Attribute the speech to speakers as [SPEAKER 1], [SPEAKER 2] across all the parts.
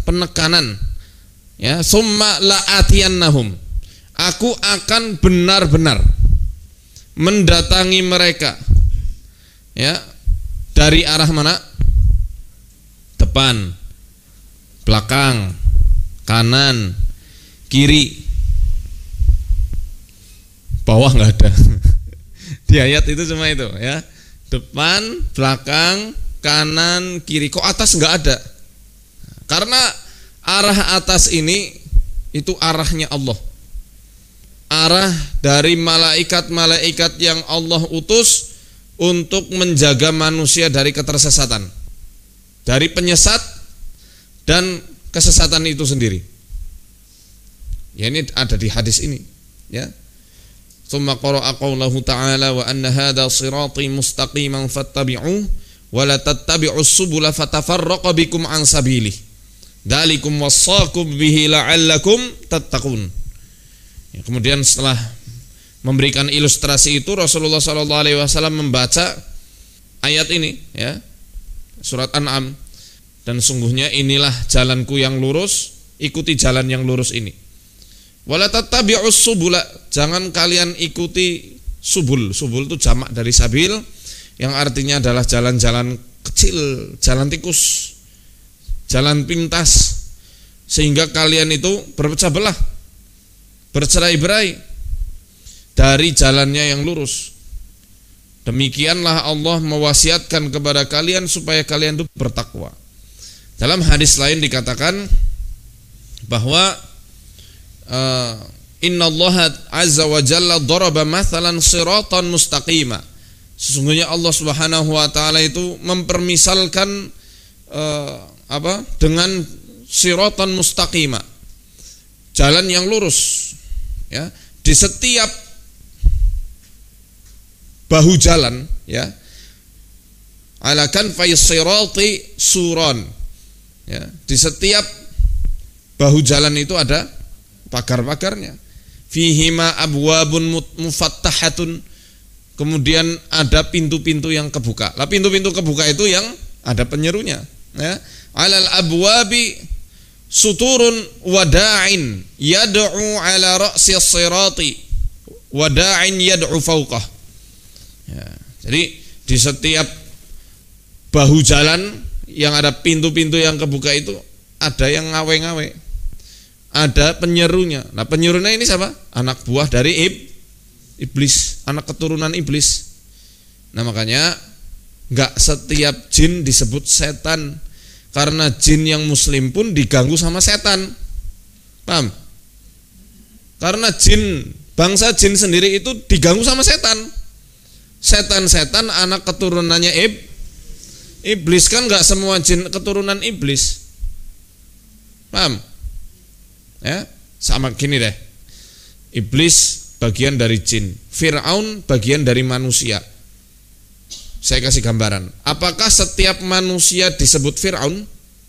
[SPEAKER 1] penekanan. Ya, summa la'atiyannahum. Aku akan benar-benar mendatangi mereka. Ya, dari arah mana? Depan, belakang, kanan, kiri, bawah nggak ada. Di ayat itu cuma itu ya. Depan, belakang, kanan, kiri. Kok atas nggak ada? Karena arah atas ini itu arahnya Allah. Arah dari malaikat-malaikat yang Allah utus untuk menjaga manusia dari ketersesatan, dari penyesat dan kesesatan itu sendiri. Ya, ini ada di hadis ini ya. Tsumma qara'a qaulahu ta'ala wa anna hadha sirati mustaqiman fattabi'uhu wa la tattabi'us subula fatafarraqa bikum an sabilihi dzalikum wassaqum bihi la'allakum tattaqun. Ya, kemudian setelah memberikan ilustrasi itu Rasulullah SAW membaca ayat ini ya, surat An'am, dan sungguhnya inilah jalanku yang lurus, ikuti jalan yang lurus ini. Wala tattabi'us subula, jangan kalian ikuti subul. Subul itu jamak dari sabil, yang artinya adalah jalan-jalan kecil, jalan tikus, jalan pintas, sehingga kalian itu berpecah belah, bercerai-berai dari jalannya yang lurus. Demikianlah Allah mewasiatkan kepada kalian supaya kalian itu bertakwa. Dalam hadis lain dikatakan bahwa innallaha azza wa jalla daraba mathalan siratan mustaqima. Sesungguhnya Allah Subhanahu wa taala itu mempermisalkan dengan siratan mustaqima, jalan yang lurus ya. Di setiap bahu jalan ya, ala kanfai sirati suran ya, di setiap bahu jalan itu ada pagar-pagarnya. Fihima abwabun mufattahatun, kemudian ada pintu-pintu yang kebuka. Lah pintu-pintu kebuka itu yang ada penyerunya ya. Alal abwabi suturun wada'in yad'u ala ra'si as-sirati wada'in yad'u fawqah ya. Jadi di setiap bahu jalan yang ada pintu-pintu yang kebuka itu ada yang ngawe-ngawe, ada penyerunya. Nah, penyerunya ini siapa? Anak buah dari iblis, anak keturunan iblis. Nah, makanya enggak setiap jin disebut setan, karena jin yang muslim pun diganggu sama setan. Paham? Karena bangsa jin sendiri itu diganggu sama setan. Setan-setan anak keturunannya iblis, kan enggak semua jin keturunan iblis. Paham? Ya, sama gini deh. Iblis bagian dari jin, Fir'aun bagian dari manusia. Saya kasih gambaran. Apakah setiap manusia disebut Fir'aun?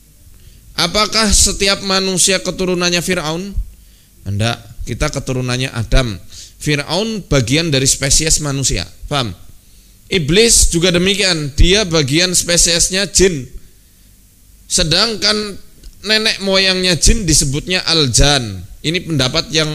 [SPEAKER 1] Apakah setiap manusia keturunannya Fir'aun? Enggak, kita keturunannya Adam. Fir'aun bagian dari spesies manusia. Paham? Iblis juga demikian, dia bagian spesiesnya jin. Sedangkan nenek moyangnya jin disebutnya al-jan. Ini pendapat yang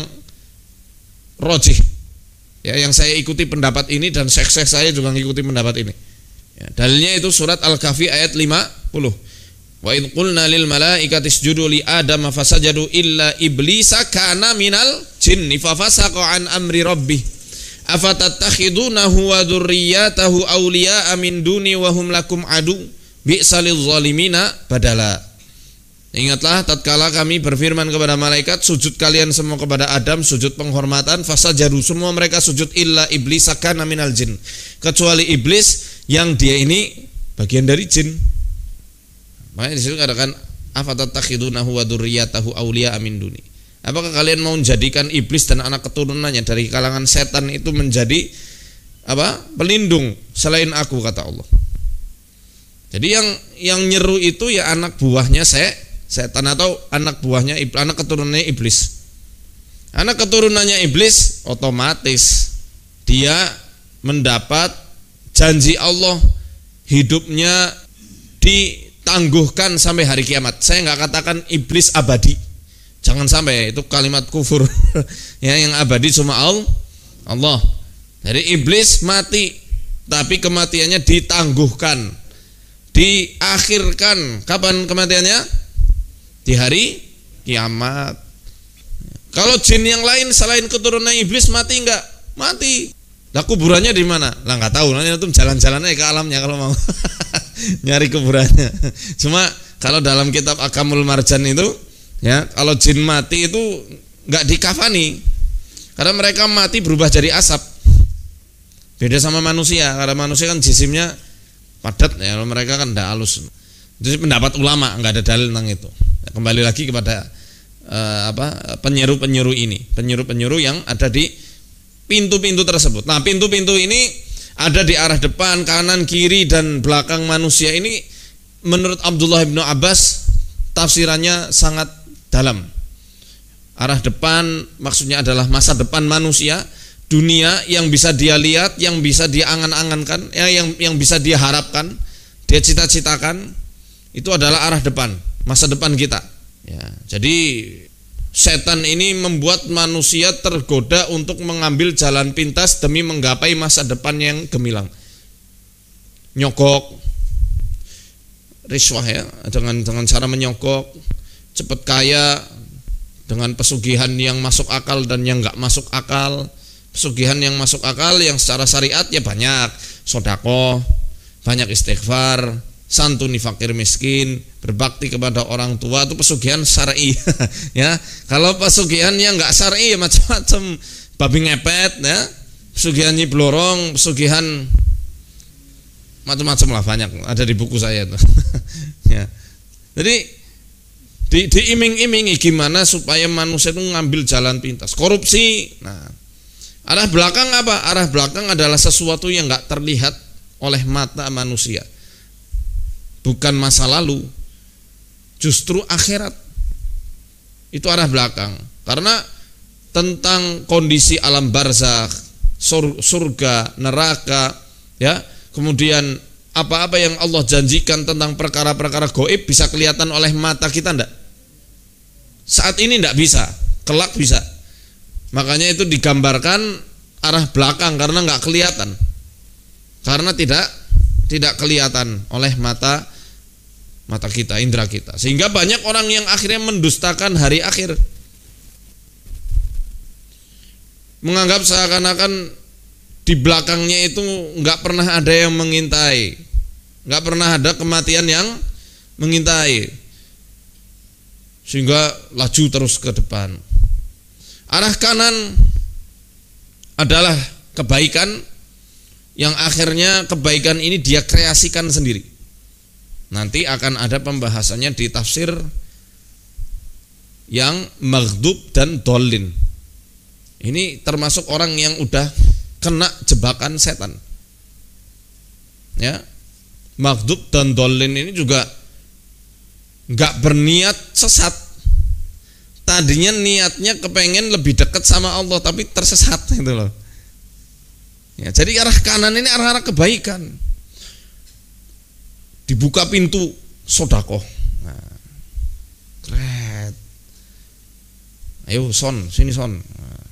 [SPEAKER 1] rojih ya, yang saya ikuti pendapat ini, dan syekh-syekh saya juga mengikuti pendapat ini ya. Dalilnya itu surat Al-Kahfi ayat 50. Wa idh qulna lil malaikati isjudu li adama fasajadu illa iblisa kana minal jinni fafasaqa an amri rabbih afatattakhidunahu wa dzurriyyatahu awliya'a min duni wa hum lakum adu bi'salil zalimina badala. Ingatlah tatkala kami berfirman kepada malaikat, sujud kalian semua kepada Adam, sujud penghormatan, fasajadu, semua mereka sujud illa iblis kana minal jin, kecuali iblis yang dia ini bagian dari jin. Makanya di situ katakan afatattakhidunahu wa dzurriyyatahu awliya'a min duni. Apakah kalian mau menjadikan iblis dan anak keturunannya dari kalangan setan itu menjadi pelindung selain aku, kata Allah. Jadi yang nyeru itu ya anak buahnya setan atau anak buahnya, anak keturunannya iblis. Anak keturunannya iblis otomatis dia mendapat janji Allah hidupnya di tangguhkan sampai hari kiamat. Saya nggak katakan iblis abadi, jangan sampai, itu kalimat kufur. Ya, yang abadi cuma Allah. Jadi iblis mati, tapi kematiannya ditangguhkan, diakhirkan. Kapan kematiannya? Di hari kiamat. Kalau jin yang lain selain keturunan iblis mati enggak? Mati. Lah kuburannya di mana? Lah nggak tahu. Nanti antum jalan-jalan aja ke alamnya kalau mau nyari kuburannya. Cuma kalau dalam kitab Akamul Marjan itu, ya, kalau jin mati itu nggak dikafani, karena mereka mati berubah jadi asap. Beda sama manusia. Karena manusia kan jisimnya padat, ya, kalau mereka kan tidak halus. Itu pendapat ulama, nggak ada dalil tentang itu. Kembali lagi kepada penyeru-penyeru ini, penyeru-penyeru yang ada di pintu-pintu tersebut. Nah, pintu-pintu ini ada di arah depan, kanan, kiri, dan belakang manusia. Ini menurut Abdullah bin Abbas tafsirannya sangat dalam. Arah depan maksudnya adalah masa depan manusia, dunia yang bisa dia lihat, yang bisa dia angan-angankan, ya, yang bisa dia harapkan, dia cita-citakan, itu adalah arah depan, masa depan kita. Ya, jadi setan ini membuat manusia tergoda untuk mengambil jalan pintas demi menggapai masa depan yang gemilang. Nyogok, riswah, ya, dengan cara menyogok, cepat kaya, dengan pesugihan yang masuk akal dan yang nggak masuk akal. Pesugihan yang masuk akal yang secara syariat ya banyak, sedekah, banyak istighfar, santuni fakir miskin, berbakti kepada orang tua, itu pesugihan syar'i. Ya, kalau pesugihan yang nggak syar'i ya macam-macam, babi ngepet, ya, pesugihan nyiblorong, pesugihan macam-macam lah, banyak ada di buku saya itu. Ya, jadi diiming-imingi gimana supaya manusia itu ngambil jalan pintas, korupsi. Nah, arah belakang apa? Arah belakang adalah sesuatu yang nggak terlihat oleh mata manusia. Bukan masa lalu, justru akhirat. Itu arah belakang. Karena tentang kondisi alam barzakh, surga, neraka, ya, kemudian apa-apa yang Allah janjikan tentang perkara-perkara gaib bisa kelihatan oleh mata kita enggak? Saat ini enggak bisa, kelak bisa. Makanya itu digambarkan arah belakang karena enggak kelihatan. Karena tidak kelihatan oleh mata kita, indera kita. Sehingga banyak orang yang akhirnya mendustakan hari akhir, menganggap seakan-akan di belakangnya itu nggak pernah ada yang mengintai, nggak pernah ada kematian yang mengintai, sehingga laju terus ke depan. Arah kanan adalah kebaikan yang akhirnya kebaikan ini dia kreasikan sendiri. Nanti akan ada pembahasannya di tafsir yang maghdub dan dolin. Ini termasuk orang yang udah kena jebakan setan. Ya, maghdub dan dolin ini juga nggak berniat sesat. Tadinya niatnya kepengen lebih dekat sama Allah, tapi tersesat itu loh. Ya, jadi arah kanan ini arah-arah kebaikan. Dibuka pintu sedekah. Nah, keren. Ayo sini son. Nah,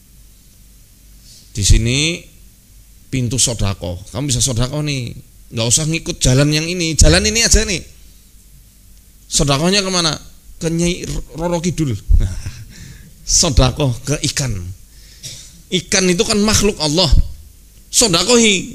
[SPEAKER 1] di sini pintu sedekah. Kamu bisa sedekah nih. Nggak usah ngikut jalan yang ini. Jalan ini aja nih. Sedekahnya kemana? Ke Nyai Roro Kidul. Sedekah ke ikan. Ikan itu kan makhluk Allah. Sedekahi.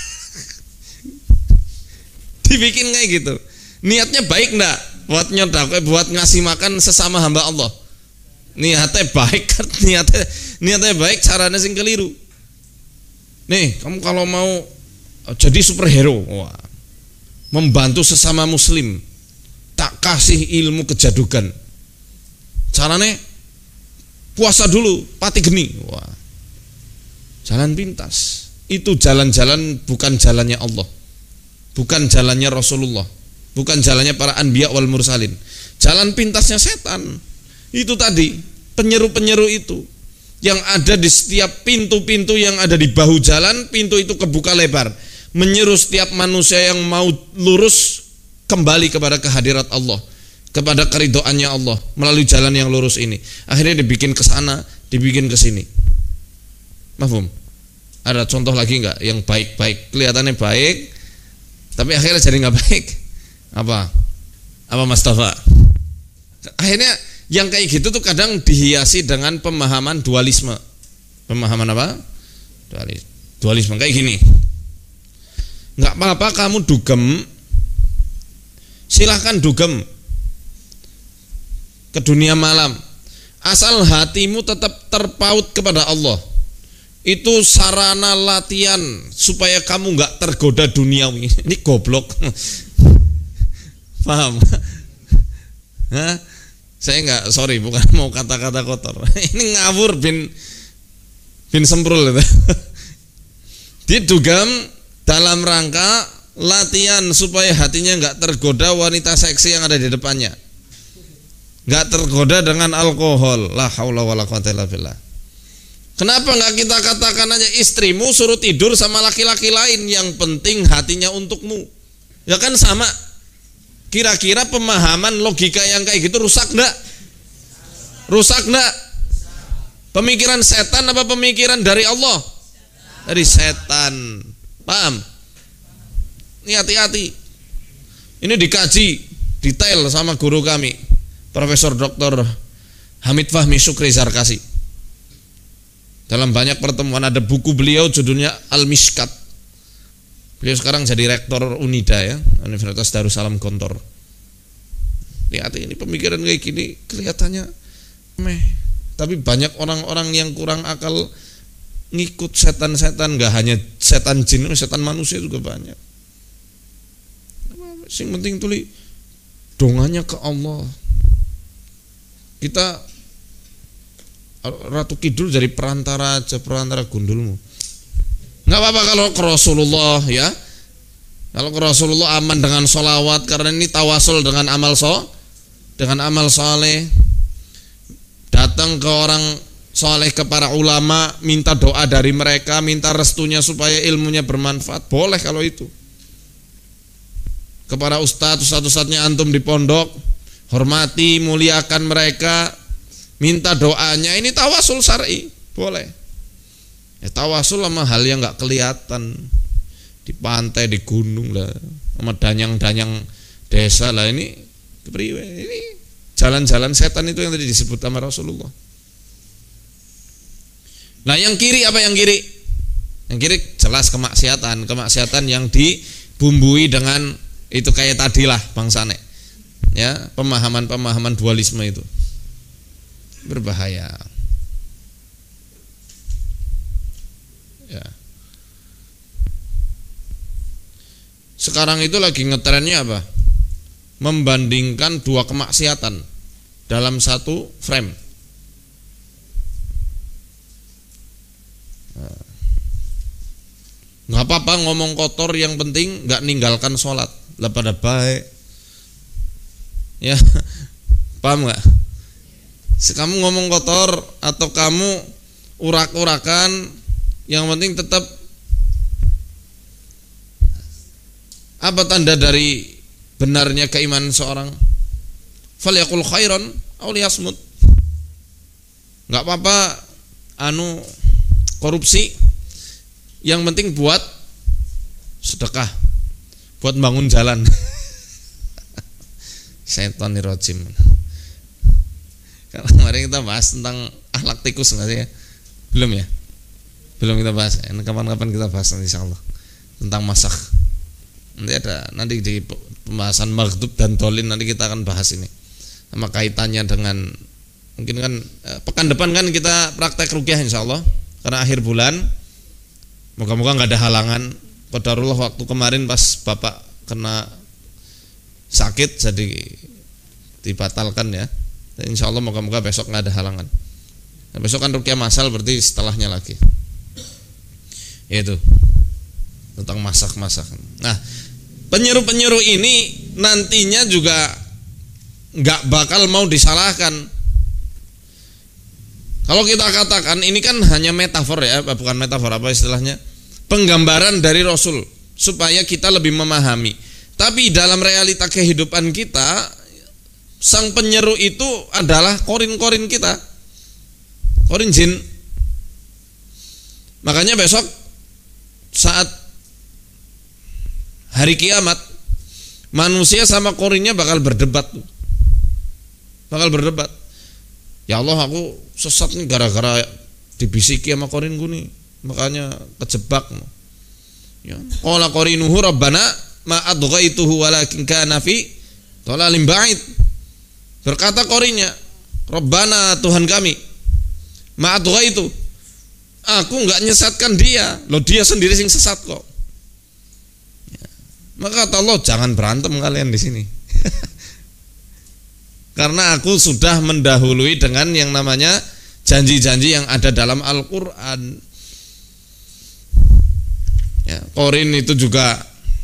[SPEAKER 1] Dibikin kayak gitu. Niatnya baik enggak? Buat nyodakah, buat ngasih makan sesama hamba Allah. Niatnya baik kan? Niatnya baik, caranya sing keliru. Nih, kamu kalau mau jadi superhero, wah, membantu sesama muslim, tak kasih ilmu kejadugan. Caranya puasa dulu, pati geni. Wah, jalan pintas. Itu jalan-jalan bukan jalannya Allah. Bukan jalannya Rasulullah, bukan jalannya para anbiya wal mursalin. Jalan pintasnya setan. Itu tadi, penyeru-penyeru itu yang ada di setiap pintu-pintu yang ada di bahu jalan, pintu itu kebuka lebar, menyeru setiap manusia yang mau lurus kembali kepada kehadirat Allah, kepada keridhoannya Allah melalui jalan yang lurus ini. Akhirnya dibikin ke sana, dibikin ke sini. Mafhum? Ada contoh lagi enggak yang baik-baik, kelihatannya baik tapi akhirnya jadi enggak baik? Apa Mas Tafa? Akhirnya yang kayak gitu tuh kadang dihiasi dengan pemahaman dualisme. Pemahaman apa? Dualisme kayak gini. Enggak apa-apa kamu dugem, silahkan dugem ke dunia malam, asal hatimu tetap terpaut kepada Allah. Itu sarana latihan supaya kamu nggak tergoda duniawi. Ini goblok. Paham? Hah? Saya nggak, sorry, bukan mau kata-kata kotor. Ini ngawur bin semprul itu. Didugam dalam rangka latihan supaya hatinya nggak tergoda wanita seksi yang ada di depannya, nggak tergoda dengan alkohol. La haula wala quwwata illa billah. Kenapa nggak kita katakan aja istrimu suruh tidur sama laki-laki lain, yang penting hatinya untukmu? Ya kan sama. Kira-kira pemahaman logika yang kayak gitu rusak enggak? Rusak enggak? Pemikiran setan apa pemikiran dari Allah? Dari setan. Paham? Ini hati-hati. Ini dikaji detail sama guru kami, Profesor Dr. Hamid Fahmi Syukri Zarkasi. Dalam banyak pertemuan ada buku beliau judulnya Al-Mishkat. Beliau sekarang jadi rektor Unida ya, Universitas Darussalam Gontor. Lihat ini pemikiran kayak gini kelihatannya meh, tapi banyak orang-orang yang kurang akal ngikut setan-setan, nggak hanya setan jin, setan manusia juga banyak. Sing penting tuli donganya ke Allah. Kita Ratu Kidul jadi perantara aja, perantara gundulmu. Nggak apa-apa kalau ke Rasulullah ya. Kalau ke Rasulullah aman dengan sholawat, karena ini tawasul dengan amal soleh. Datang ke orang soleh, ke para ulama, minta doa dari mereka, minta restunya supaya ilmunya bermanfaat. Boleh kalau itu. Kepada ustadz-ustadznya antum di pondok, hormati, muliakan mereka, minta doanya. Ini tawasul syar'i, boleh. Ya, tawasul sama hal yang nggak kelihatan di pantai, di gunung lah, sama danyang-danyang desa lah, ini kepriwe? Ini jalan-jalan setan itu yang tadi disebut sama Rasulullah. Nah, yang kiri apa yang kiri? Yang kiri jelas kemaksiatan yang dibumbui dengan itu kayak tadilah bangsane. Ya, pemahaman dualisme itu berbahaya. Ya. Sekarang itu lagi ngetrennya apa? Membandingkan dua kemaksiatan dalam satu frame. Nggak apa-apa ngomong kotor, yang penting nggak ninggalkan sholat. Lah pada baik. Ya, paham nggak? Kamu ngomong kotor atau kamu urak-urakan, yang penting tetap. Apa tanda dari benarnya keimanan seorang? Falyaqul khairan aw liyasmut. Enggak apa-apa korupsi, yang penting buat sedekah, buat bangun jalan. Syaitonirrajim. Karena kemarin kita bahas tentang akhlak tikus nggak sih ya? Belum ya? Belum kita bahas. Kapan-kapan kita bahas nanti insyaallah tentang masak. Nanti di pembahasan maghdub dan dolin nanti kita akan bahas ini. Sama kaitannya dengan mungkin kan pekan depan kan kita praktek ruqyah insyaallah, karena akhir bulan. Moga-moga nggak ada halangan. Qadarullah waktu kemarin pas Bapak kena sakit jadi dibatalkan ya. Insyaallah moga-moga besok nggak ada halangan. Nah, besok kan ruqyah masal, berarti setelahnya lagi. Itu tentang masak-masakan. Nah, penyeru-penyeru ini nantinya juga nggak bakal mau disalahkan. Kalau kita katakan ini kan hanya metafor ya, bukan metafor, apa istilahnya? Penggambaran dari Rasul supaya kita lebih memahami. Tapi dalam realita kehidupan kita, sang penyeru itu adalah korin-korin kita, korin jin. Makanya besok saat hari kiamat, manusia sama korinnya bakal berdebat. Ya Allah, aku sesat nih gara-gara dibisiki sama korinku nih, makanya kejebak. Ya. Qala qorinuhu rabbana ma adghaituhu walakin kana fi dhalalin ba'id. Berkata korinnya, Rabbana, Tuhan kami, ma adghaitu, aku enggak nyesatkan dia, loh dia sendiri sing sesat kok. Ya. Maka kata Allah, jangan berantem kalian di sini. Karena aku sudah mendahului dengan yang namanya janji-janji yang ada dalam Al-Quran. Ya, korin itu juga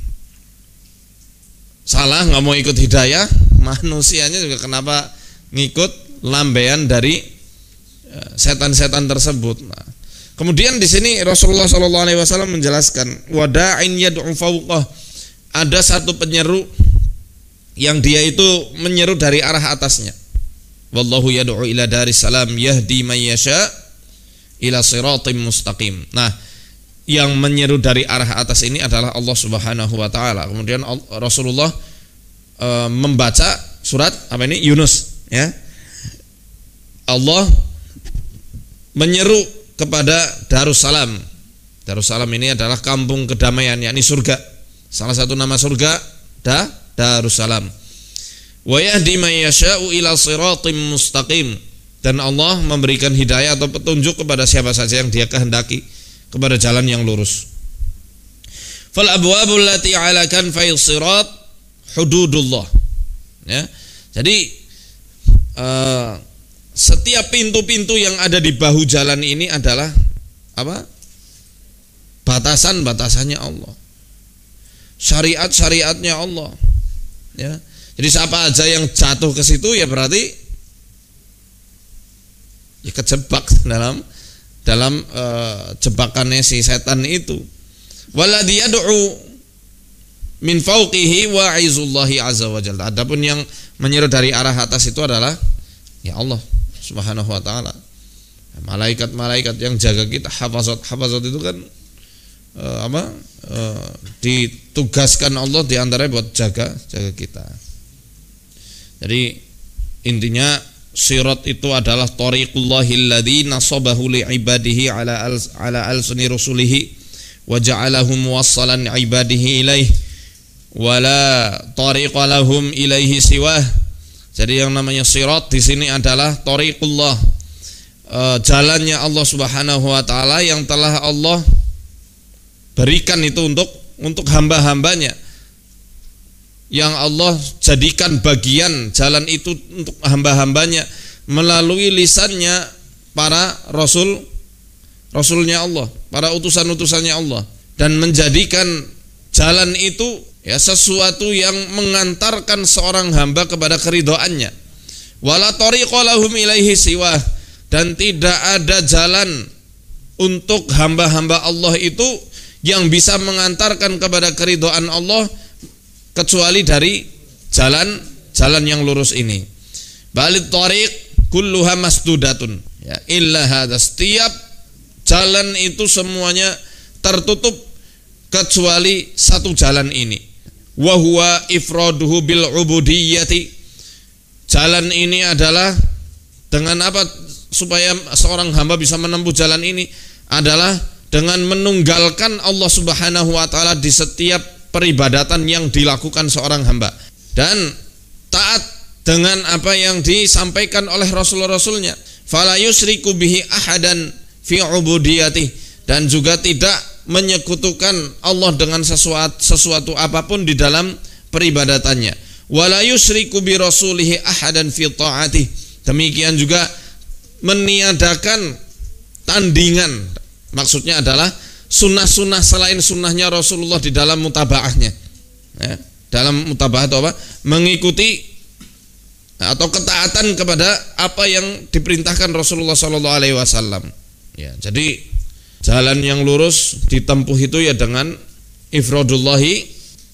[SPEAKER 1] salah, nggak mau ikut hidayah. Manusianya juga kenapa ngikut lambaian dari setan-setan tersebut. Nah, kemudian di sini Rasulullah SAW menjelaskan, wada'in yad'u fawqah, ada satu penyeru yang dia itu menyeru dari arah atasnya. Wallahu yad'u ila daris salam yahdi man yasha ila siratim mustaqim. Nah, yang menyeru dari arah atas ini adalah Allah Subhanahu wa taala. Kemudian Rasulullah membaca surat apa ini? Yunus, ya. Allah menyeru kepada Darussalam. Darussalam ini adalah kampung kedamaian, yakni surga. Salah satu nama surga Darussalam. Wa yahdi man yasha'u ila siratim mustaqim, dan Allah memberikan hidayah atau petunjuk kepada siapa saja yang Dia kehendaki kepada jalan yang lurus. Fal abwabul lati 'ala kanfai sirat hududullah. Ya. Jadi setiap pintu-pintu yang ada di bahu jalan ini adalah apa? Batasan-batasannya Allah. Syariat-syariatnya Allah. Ya. Jadi siapa aja yang jatuh ke situ ya berarti ya kejebak dalam jebakannya si setan itu. Waladhi yad'u min fawqihi wa'izullahi azza wa jalla. Adapun yang menyeru dari arah atas itu adalah ya Allah Subhanahu wa taala. Malaikat-malaikat yang jaga kita, hafazat itu kan ditugaskan Allah diantaranya buat jaga kita. Jadi intinya sirat itu adalah tariqullahil ladzi nasabahu li ibadihi ala alsuni rusulihi wa ja'alahum muwassalan ibadihi ilaih wa la tariqa lahum ilaihi siwah. Jadi yang namanya sirat di sini adalah tariqullah, jalannya Allah Subhanahu wa taala yang telah Allah berikan itu untuk hamba-hambanya, yang Allah jadikan bagian jalan itu untuk hamba-hambanya melalui lisannya para rasulnya Allah, para utusan-utusannya Allah, dan menjadikan jalan itu ya sesuatu yang mengantarkan seorang hamba kepada keridhaannya. Wala tariqa lahum ilaihi siwah, dan tidak ada jalan untuk hamba-hamba Allah itu yang bisa mengantarkan kepada keridhaan Allah kecuali dari jalan yang lurus ini. Balid tariq kulluha masdudatun, ya illa hadza, setiap jalan itu semuanya tertutup kecuali satu jalan ini. Wa huwa ifraduhu bil ubudiyyati. Jalan ini adalah dengan apa supaya seorang hamba bisa menempuh jalan ini adalah dengan menunggalkan Allah Subhanahu wa taala di setiap peribadatan yang dilakukan seorang hamba, dan taat dengan apa yang disampaikan oleh rasul-rasulnya. Fala yusriku bihi ahadan fi ubudiyati, dan juga tidak menyekutukan Allah dengan sesuatu apapun di dalam peribadatannya. Wala yusriku bi rasulihi ahadan fi ta'ati, demikian juga meniadakan tandingan, maksudnya adalah sunnah-sunnah selain sunnahnya Rasulullah di dalam mutabaahnya, ya, dalam mutabaah atau apa, mengikuti atau ketaatan kepada apa yang diperintahkan Rasulullah SAW. Ya, jadi jalan yang lurus ditempuh itu ya dengan ifradullahi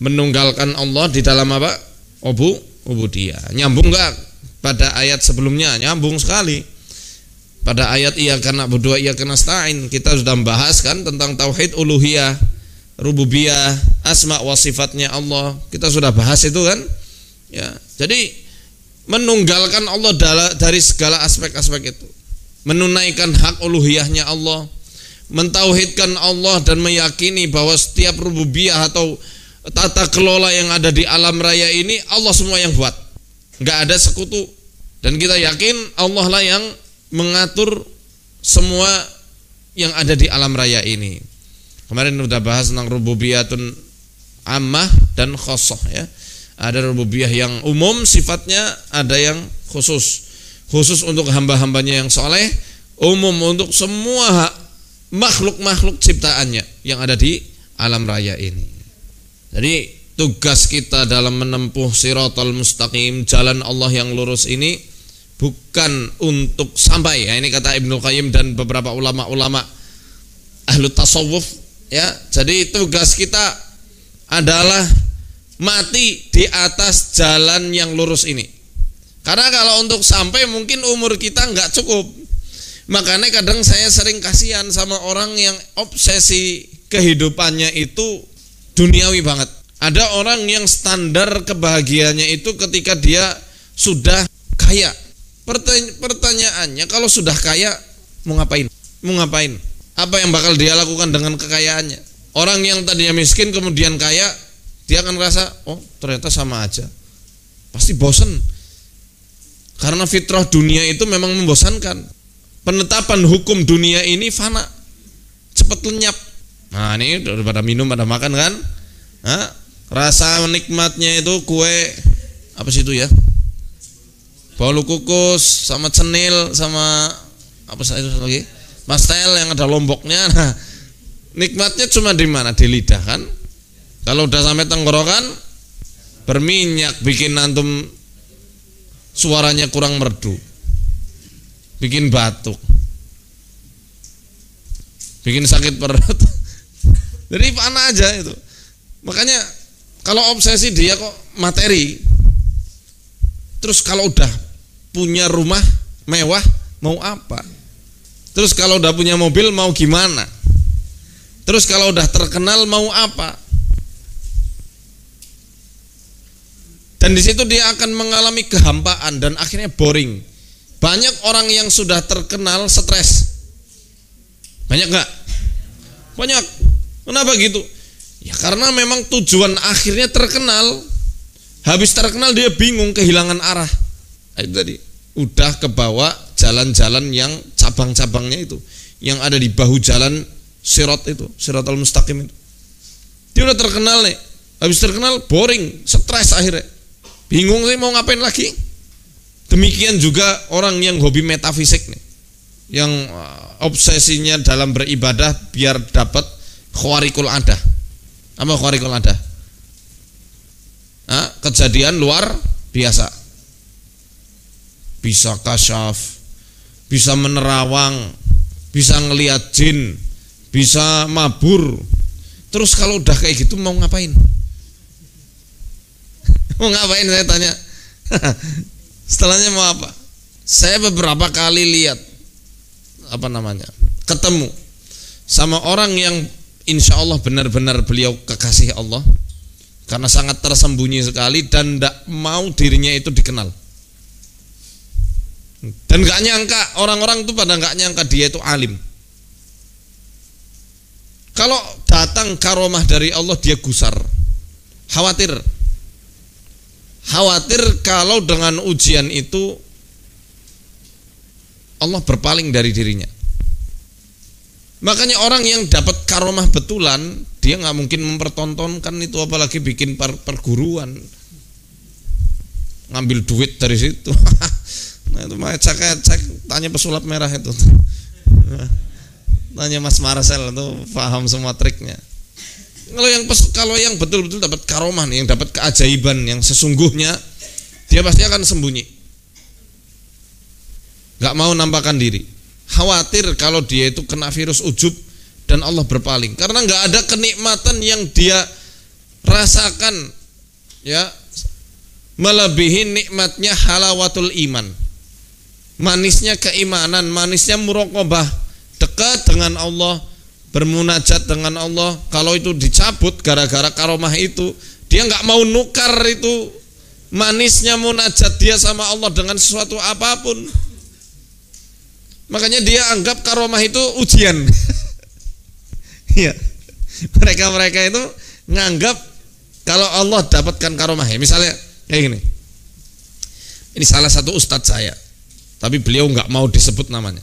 [SPEAKER 1] menunggalkan Allah di dalam apa? Ubudiyah. Nyambung enggak pada ayat sebelumnya? Nyambung sekali. Pada ayat iyyaka na'budu wa iyyaka nasta'in kita sudah membahas kan tentang tauhid uluhiyah, rububiyah, asma wa sifatnya Allah. Kita sudah bahas itu kan? Ya. Jadi menunggalkan Allah dari segala aspek-aspek itu. Menunaikan hak uluhiyahnya Allah, mentauhidkan Allah dan meyakini bahwa setiap rububiyah atau tata kelola yang ada di alam raya ini Allah semua yang buat. Enggak ada sekutu. Dan kita yakin Allah lah yang mengatur semua yang ada di alam raya ini. Kemarin sudah bahas tentang rububiyatun ammah dan khosoh ya. Ada rububiyah yang umum sifatnya, ada yang khusus. Khusus untuk hamba-hambanya yang soleh, umum untuk semua makhluk-makhluk ciptaannya yang ada di alam raya ini. Jadi tugas kita dalam menempuh siratal mustaqim, jalan Allah yang lurus ini bukan untuk sampai ya, ini kata Ibnu Qayyim dan beberapa ulama-ulama ahlu tasawuf ya. Jadi tugas kita adalah mati di atas jalan yang lurus ini. Karena kalau untuk sampai mungkin umur kita nggak cukup. Makanya kadang saya sering kasihan sama orang yang obsesi kehidupannya itu duniawi banget. Ada orang yang standar kebahagiaannya itu ketika dia sudah kaya. Pertanyaannya, kalau sudah kaya mau ngapain? Mau ngapain? Apa yang bakal dia lakukan dengan kekayaannya? Orang yang tadinya miskin kemudian kaya, dia akan merasa, oh ternyata sama aja. Pasti bosan. Karena fitrah dunia itu memang membosankan. Penetapan hukum dunia ini fana, cepat lenyap. Nah ini udah pada minum, pada makan kan? Nah, rasa nikmatnya itu kue apa sih itu ya? Bolu kukus sama cenil sama apa sih itu lagi? Pastel yang ada lomboknya. Nah, nikmatnya cuma di mana? Di lidah kan? Kalau udah sampai tenggorokan berminyak, bikin antum suaranya kurang merdu, bikin batuk, bikin sakit perut. Jadi panah aja itu. Makanya kalau obsesi dia kok materi, terus kalau udah punya rumah mewah mau apa? Terus kalau udah punya mobil mau gimana? Terus kalau udah terkenal mau apa? Dan di situ dia akan mengalami kehampaan dan akhirnya boring. Banyak orang yang sudah terkenal stres. Banyak nggak? Banyak. Kenapa gitu? Ya karena memang tujuan akhirnya terkenal. Habis terkenal dia bingung, kehilangan arah. Itu tadi udah kebawa jalan-jalan yang cabang-cabangnya itu, yang ada di bahu jalan sirat itu, siratal mustaqim itu. Dia udah terkenal nih. Habis terkenal boring, stres akhirnya. Bingung sih mau ngapain lagi. Demikian juga orang yang hobi metafisik nih, yang obsesinya dalam beribadah biar dapat khawarikul adah. Apa khawarikul adah? Nah, kejadian luar biasa. Bisa kasyaf, bisa menerawang, bisa ngelihat jin, bisa mabur. Terus kalau udah kayak gitu mau ngapain? Mau ngapain saya tanya? Setelahnya mau apa? Saya beberapa kali lihat ketemu sama orang yang insya Allah benar-benar beliau kekasih Allah, karena sangat tersembunyi sekali dan tidak mau dirinya itu dikenal. Dan gak nyangka, orang-orang itu pada gak nyangka dia itu alim. Kalau datang karomah dari Allah dia gusar, khawatir kalau dengan ujian itu Allah berpaling dari dirinya. Makanya orang yang dapat karomah betulan, dia gak mungkin mempertontonkan itu, apalagi bikin perguruan, ngambil duit dari situ. Nah itu cek tanya pesulap merah itu. Tanya Mas Marcel itu paham semua triknya. Kalau yang betul-betul dapat karomah nih, yang dapat keajaiban yang sesungguhnya, dia pasti akan sembunyi. Gak mau nampakkan diri. Khawatir kalau dia itu kena virus ujub dan Allah berpaling. Karena gak ada kenikmatan yang dia rasakan ya melebihi nikmatnya halawatul iman, manisnya keimanan, manisnya muraqabah, dekat dengan Allah, bermunajat dengan Allah. Kalau itu dicabut gara-gara karomah itu, dia nggak mau nukar itu manisnya munajat dia sama Allah dengan sesuatu apapun. Makanya dia anggap karomah itu ujian. Iya. Mereka itu nganggap kalau Allah dapatkan karomah, ya misalnya kayak gini. Ini salah satu ustadz saya, tapi beliau nggak mau disebut namanya.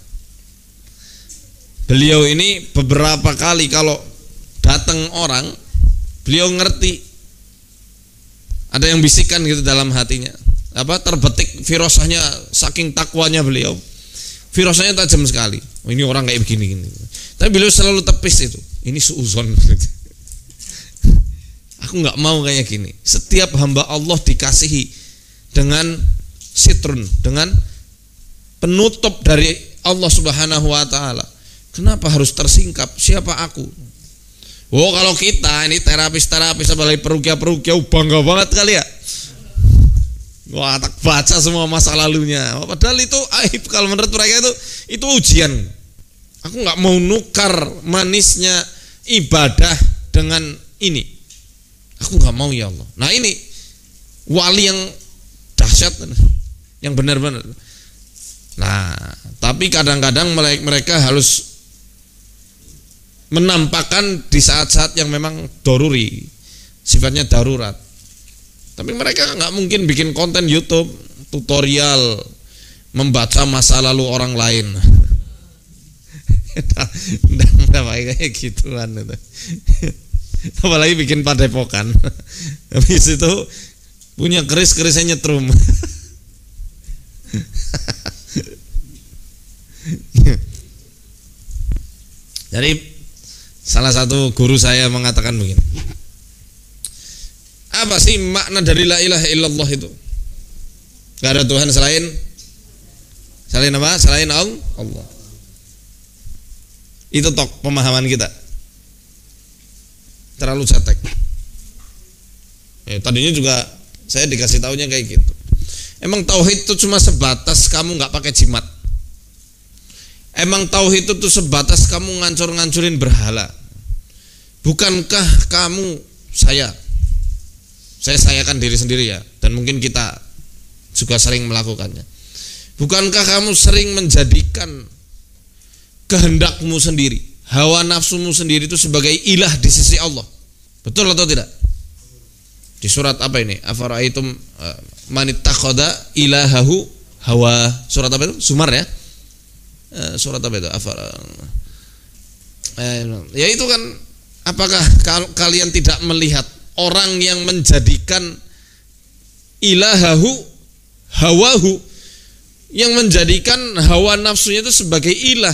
[SPEAKER 1] Beliau ini beberapa kali kalau datang orang, beliau ngerti ada yang bisikan gitu dalam hatinya. Terbetik firasahnya, saking takwanya beliau. Firasahnya tajam sekali. Oh, ini orang kayak begini. Tapi beliau selalu tepis itu. Ini suuzon. Aku nggak mau kayak gini. Setiap hamba Allah dikasihi dengan sitrun, dengan penutup dari Allah Subhanahu wa taala. Kenapa harus tersingkap? Siapa aku? Oh, kalau kita ini terapis apalagi perukia bangga banget kali ya. Wah, tak baca semua masa lalunya. Padahal itu aib, kalau menurut mereka itu ujian. Aku nggak mau nukar manisnya ibadah dengan ini. Aku nggak mau, ya Allah. Nah, ini wali yang dahsyat, yang benar-benar. Nah, tapi kadang-kadang mereka harus menampakkan di saat-saat yang memang doruri, sifatnya darurat. Tapi mereka nggak mungkin bikin konten YouTube tutorial membaca masa lalu orang lain. Nggak kayak gituan itu. Apalagi bikin padepokan. Habis itu punya kerisnya nyetrum. Jadi salah satu guru saya mengatakan begini. Apa sih makna dari la ilaha illallah itu? Gak ada Tuhan selain apa? Selain Allah. Itu tok pemahaman kita. Terlalu cetek. Tadinya juga saya dikasih taunya kayak gitu. Emang tauhid itu cuma sebatas kamu nggak pakai jimat. Emang tauhid itu tuh sebatas kamu ngancur-ngancurin berhala. Bukankah kamu saya kan diri sendiri ya, dan mungkin kita juga sering melakukannya. Bukankah kamu sering menjadikan kehendakmu sendiri, hawa nafsumu sendiri itu sebagai ilah di sisi Allah? Betul atau tidak? Di surat apa ini? Afara'aitum man ittakhadha ilahahu hawa. Surat apa itu? Zumar ya? Surat apa itu? Ya itu kan, apakah kalian tidak melihat orang yang menjadikan ilahahu hawahu, yang menjadikan hawa nafsunya itu sebagai ilah?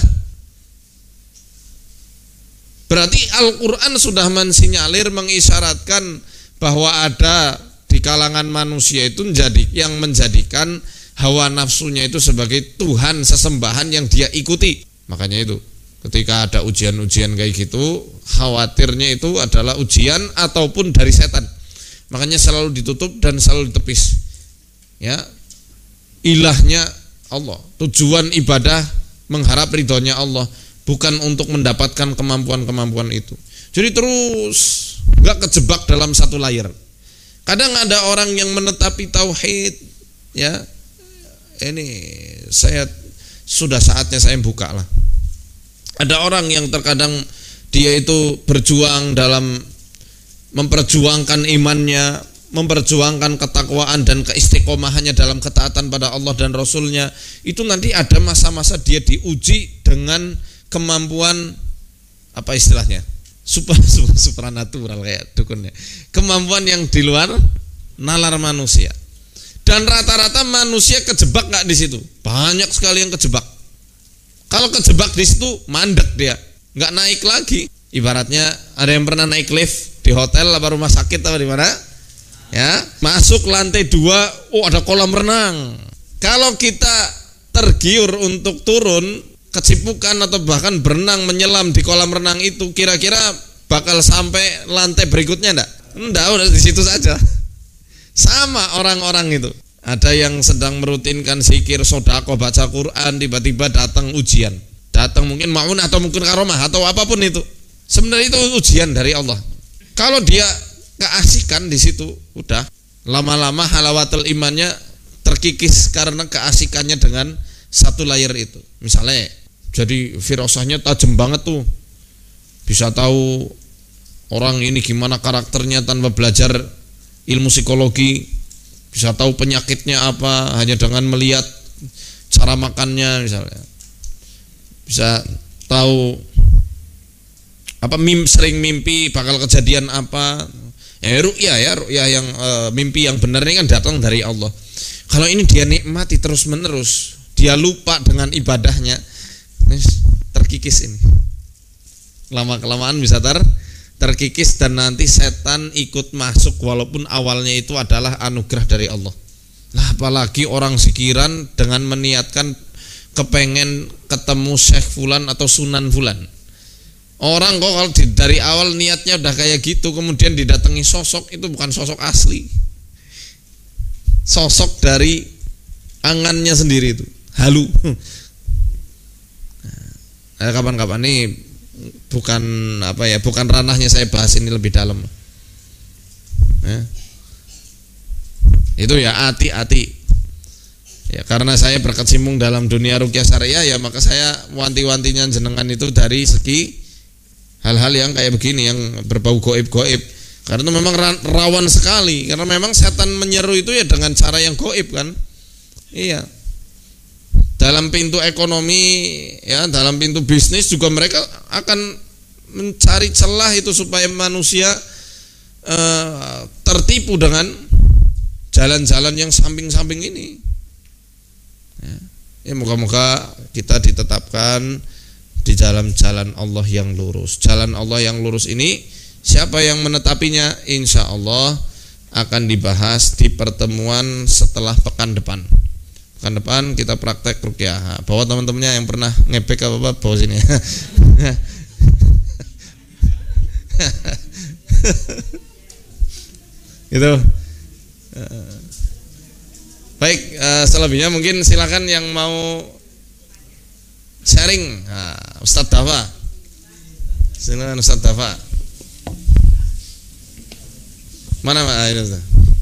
[SPEAKER 1] Berarti Al-Quran sudah mensinyalir, mengisyaratkan bahwa ada di kalangan manusia itu yang menjadikan hawa nafsunya itu sebagai Tuhan sesembahan yang dia ikuti. Makanya itu ketika ada ujian-ujian kayak gitu, khawatirnya itu adalah ujian ataupun dari setan. Makanya selalu ditutup dan selalu ditepis. Ya, ilahnya Allah. Tujuan ibadah mengharap ridhonya Allah, bukan untuk mendapatkan kemampuan-kemampuan itu. Jadi terus nggak kejebak dalam satu layar. Kadang ada orang yang menetapi tauhid, ya. Ini saya sudah saatnya saya buka lah. Ada orang yang terkadang dia itu berjuang dalam memperjuangkan imannya, memperjuangkan ketakwaan dan keistiqomahannya dalam ketaatan pada Allah dan Rasulnya. Itu nanti ada masa-masa dia diuji dengan kemampuan, apa istilahnya, supranatural kayak dukunnya, kemampuan yang di luar nalar manusia. Dan rata-rata manusia kejebak nggak di situ? Banyak sekali yang kejebak. Kalau kejebak di situ mandek dia, nggak naik lagi. Ibaratnya ada yang pernah naik lift di hotel apa rumah sakit atau di mana? Ya, masuk lantai 2, ada kolam renang. Kalau kita tergiur untuk turun, kecipukan atau bahkan berenang menyelam di kolam renang itu, kira-kira bakal sampai lantai berikutnya enggak? Enggak, udah di situ saja. Sama orang-orang itu. Ada yang sedang merutinkan zikir, sedekah, baca Quran, tiba-tiba datang ujian. Datang mungkin ma'un atau mungkin karomah atau apapun itu. Sebenarnya itu ujian dari Allah. Kalau dia keasikan di situ, udah lama-lama halawatul imannya terkikis karena keasikannya dengan satu layer itu. Misalnya, jadi firasahnya tajam banget tuh. Bisa tahu orang ini gimana karakternya tanpa belajar ilmu psikologi. Bisa tahu penyakitnya apa hanya dengan melihat cara makannya misalnya. Bisa tahu apa sering mimpi bakal kejadian apa. Ru'yah yang mimpi yang benar ini kan datang dari Allah. Kalau ini dia nikmati terus-menerus, dia lupa dengan ibadahnya, terkikis ini. Lama-kelamaan bisa terkikis dan nanti setan ikut masuk walaupun awalnya itu adalah anugerah dari Allah. Lah apalagi orang sikiran dengan meniatkan kepengen ketemu Syekh Fulan atau Sunan Fulan. Orang kok kalau dari awal niatnya udah kayak gitu kemudian didatangi sosok itu bukan sosok asli. Sosok dari angannya sendiri itu. Halu. Nah, kapan-kapan nih bukan bukan ranahnya saya bahas ini lebih dalam. Itu ya hati-hati. Ya karena saya berkecimpung dalam dunia ruqyah syariah ya maka saya wanti-wantinya jenengan itu dari segi hal-hal yang kayak begini yang berbau goib-goib. Karena itu memang rawan sekali karena memang setan menyeru itu ya dengan cara yang goib kan. Iya. Dalam pintu ekonomi ya, dalam pintu bisnis juga mereka akan mencari celah itu supaya manusia tertipu dengan jalan-jalan yang samping-samping ini. Ya moga-moga kita ditetapkan di dalam jalan Allah yang lurus. Jalan Allah yang lurus ini siapa yang menetapinya insya Allah akan dibahas di pertemuan setelah pekan depan. Pekan depan kita praktek ruqyah. Bawa teman-temannya yang pernah ngebek apa bawa sini. Gitu. Baik, selebihnya mungkin silakan yang mau sharing. Ustadz Dafa. Silakan Ustadz Dafa. Mana Pak? Ini Ustadz.